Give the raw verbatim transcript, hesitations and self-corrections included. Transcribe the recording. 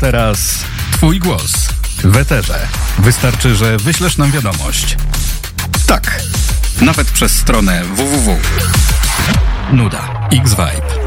teraz twój głos w eterze. Wystarczy, że wyślesz nam wiadomość. Tak, nawet przez stronę www. Nuda X-Vibe.